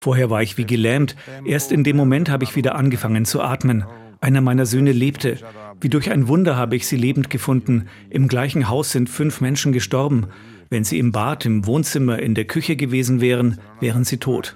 Vorher war ich wie gelähmt. Erst in dem Moment habe ich wieder angefangen zu atmen. Einer meiner Söhne lebte. Wie durch ein Wunder habe ich sie lebend gefunden. Im gleichen Haus sind 5 Menschen gestorben. Wenn sie im Bad, im Wohnzimmer, in der Küche gewesen wären, wären sie tot.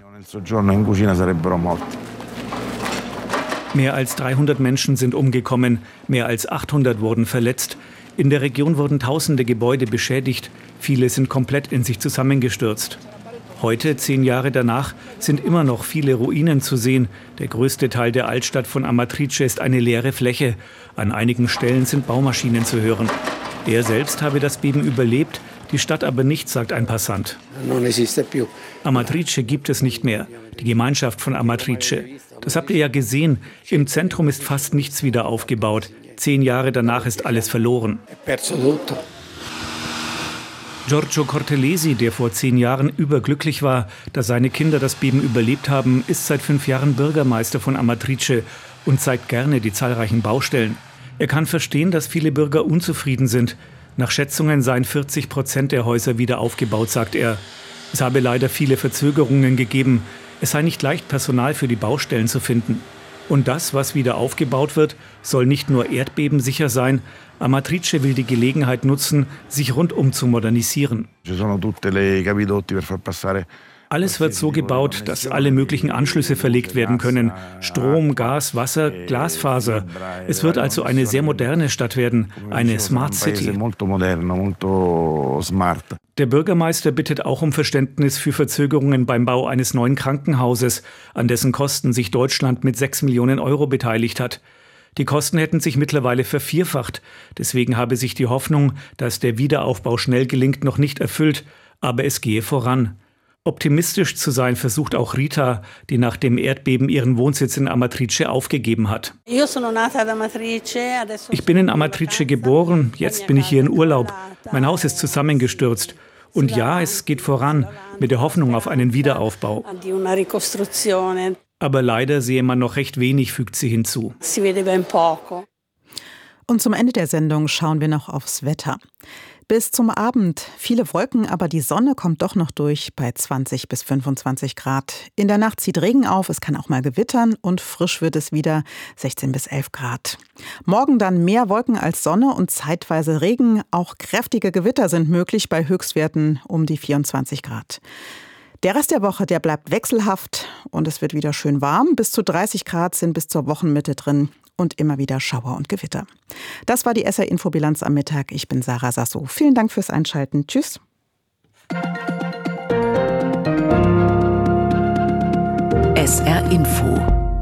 Mehr als 300 Menschen sind umgekommen, mehr als 800 wurden verletzt. In der Region wurden tausende Gebäude beschädigt, viele sind komplett in sich zusammengestürzt. Heute, 10 Jahre danach, sind immer noch viele Ruinen zu sehen. Der größte Teil der Altstadt von Amatrice ist eine leere Fläche. An einigen Stellen sind Baumaschinen zu hören. Er selbst habe das Beben überlebt, die Stadt aber nicht, sagt ein Passant. Amatrice gibt es nicht mehr, die Gemeinschaft von Amatrice. Das habt ihr ja gesehen, im Zentrum ist fast nichts wieder aufgebaut. 10 Jahre danach ist alles verloren. Giorgio Cortelesi, der vor 10 Jahren überglücklich war, dass seine Kinder das Beben überlebt haben, ist seit 5 Jahren Bürgermeister von Amatrice und zeigt gerne die zahlreichen Baustellen. Er kann verstehen, dass viele Bürger unzufrieden sind. Nach Schätzungen seien 40% der Häuser wieder aufgebaut, sagt er. Es habe leider viele Verzögerungen gegeben. Es sei nicht leicht, Personal für die Baustellen zu finden. Und das, was wieder aufgebaut wird, soll nicht nur erdbebensicher sein. Amatrice will die Gelegenheit nutzen, sich rundum zu modernisieren. Alles wird so gebaut, dass alle möglichen Anschlüsse verlegt werden können. Strom, Gas, Wasser, Glasfaser. Es wird also eine sehr moderne Stadt werden, eine Smart City. Der Bürgermeister bittet auch um Verständnis für Verzögerungen beim Bau eines neuen Krankenhauses, an dessen Kosten sich Deutschland mit 6 Millionen Euro beteiligt hat. Die Kosten hätten sich mittlerweile vervierfacht. Deswegen habe sich die Hoffnung, dass der Wiederaufbau schnell gelingt, noch nicht erfüllt. Aber es gehe voran. Optimistisch zu sein versucht auch Rita, die nach dem Erdbeben ihren Wohnsitz in Amatrice aufgegeben hat. Ich bin in Amatrice geboren, jetzt bin ich hier in Urlaub. Mein Haus ist zusammengestürzt. Und ja, es geht voran, mit der Hoffnung auf einen Wiederaufbau. Aber leider sehe man noch recht wenig, fügt sie hinzu. Und zum Ende der Sendung schauen wir noch aufs Wetter. Bis zum Abend viele Wolken, aber die Sonne kommt doch noch durch bei 20 bis 25 Grad. In der Nacht zieht Regen auf, es kann auch mal gewittern und frisch wird es wieder 16 bis 11 Grad. Morgen dann mehr Wolken als Sonne und zeitweise Regen. Auch kräftige Gewitter sind möglich bei Höchstwerten um die 24 Grad. Der Rest der Woche, der bleibt wechselhaft und es wird wieder schön warm. Bis zu 30 Grad sind bis zur Wochenmitte drin. Und immer wieder Schauer und Gewitter. Das war die SR-Infobilanz am Mittag. Ich bin Sarah Sasso. Vielen Dank fürs Einschalten. Tschüss. SR-Info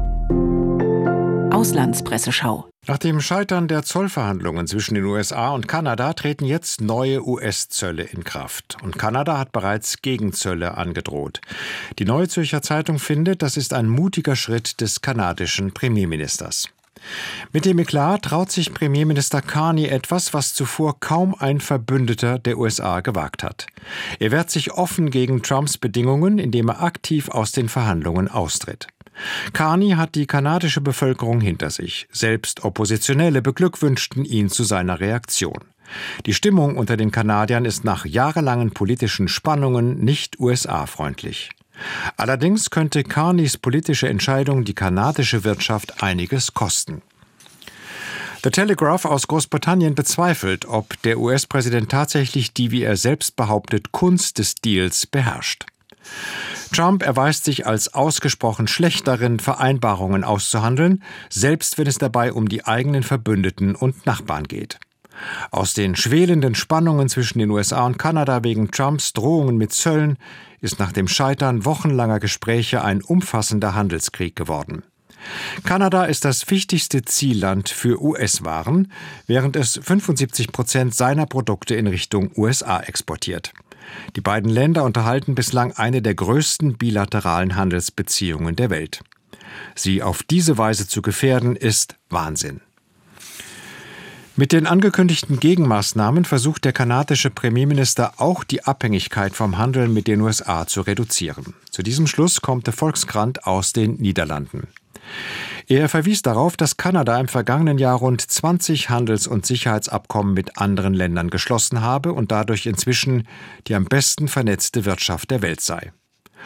Auslandspresseschau. Nach dem Scheitern der Zollverhandlungen zwischen den USA und Kanada treten jetzt neue US-Zölle in Kraft. Und Kanada hat bereits Gegenzölle angedroht. Die Neue Zürcher Zeitung findet, das ist ein mutiger Schritt des kanadischen Premierministers. Mit dem Eklat traut sich Premierminister Carney etwas, was zuvor kaum ein Verbündeter der USA gewagt hat. Er wehrt sich offen gegen Trumps Bedingungen, indem er aktiv aus den Verhandlungen austritt. Carney hat die kanadische Bevölkerung hinter sich. Selbst Oppositionelle beglückwünschten ihn zu seiner Reaktion. Die Stimmung unter den Kanadiern ist nach jahrelangen politischen Spannungen nicht USA-freundlich. Allerdings könnte Carneys politische Entscheidung die kanadische Wirtschaft einiges kosten. The Telegraph aus Großbritannien bezweifelt, ob der US-Präsident tatsächlich die, wie er selbst behauptet, Kunst des Deals beherrscht. Trump erweist sich als ausgesprochen schlecht darin, Vereinbarungen auszuhandeln, selbst wenn es dabei um die eigenen Verbündeten und Nachbarn geht. Aus den schwelenden Spannungen zwischen den USA und Kanada wegen Trumps Drohungen mit Zöllen ist nach dem Scheitern wochenlanger Gespräche ein umfassender Handelskrieg geworden. Kanada ist das wichtigste Zielland für US-Waren, während es 75% seiner Produkte in Richtung USA exportiert. Die beiden Länder unterhalten bislang eine der größten bilateralen Handelsbeziehungen der Welt. Sie auf diese Weise zu gefährden, ist Wahnsinn. Mit den angekündigten Gegenmaßnahmen versucht der kanadische Premierminister auch die Abhängigkeit vom Handel mit den USA zu reduzieren. Zu diesem Schluss kommt der Volkskrant aus den Niederlanden. Er verwies darauf, dass Kanada im vergangenen Jahr rund 20 Handels- und Sicherheitsabkommen mit anderen Ländern geschlossen habe und dadurch inzwischen die am besten vernetzte Wirtschaft der Welt sei.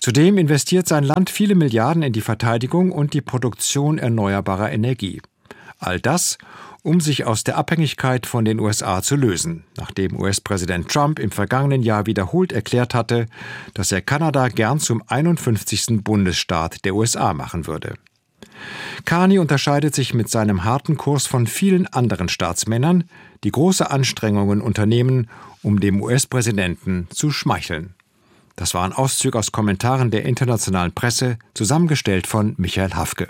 Zudem investiert sein Land viele Milliarden in die Verteidigung und die Produktion erneuerbarer Energie. All das, um sich aus der Abhängigkeit von den USA zu lösen, nachdem US-Präsident Trump im vergangenen Jahr wiederholt erklärt hatte, dass er Kanada gern zum 51. Bundesstaat der USA machen würde. Carney unterscheidet sich mit seinem harten Kurs von vielen anderen Staatsmännern, die große Anstrengungen unternehmen, um dem US-Präsidenten zu schmeicheln. Das waren Auszüge aus Kommentaren der internationalen Presse, zusammengestellt von Michael Hafke.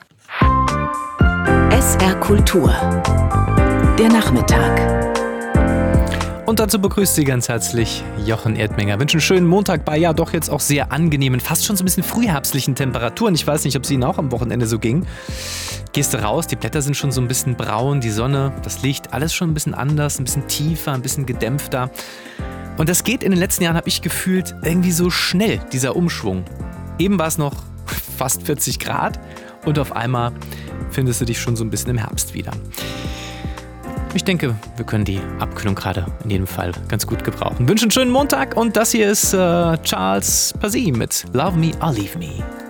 SR Kultur. Der Nachmittag. Und dazu begrüßt Sie ganz herzlich Jochen Erdmenger. Wünsche einen schönen Montag bei ja doch jetzt auch sehr angenehmen, fast schon so ein bisschen frühherbstlichen Temperaturen. Ich weiß nicht, ob es Ihnen auch am Wochenende so ging. Gehst du raus, die Blätter sind schon so ein bisschen braun, die Sonne, das Licht, alles schon ein bisschen anders, ein bisschen tiefer, ein bisschen gedämpfter. Und das geht in den letzten Jahren, habe ich gefühlt, irgendwie so schnell, dieser Umschwung. Eben war es noch fast 40 Grad und auf einmal findest du dich schon so ein bisschen im Herbst wieder. Ich denke, wir können die Abkühlung gerade in jedem Fall ganz gut gebrauchen. Wünsche einen schönen Montag und das hier ist Charles Pazzi mit Love Me or Leave Me.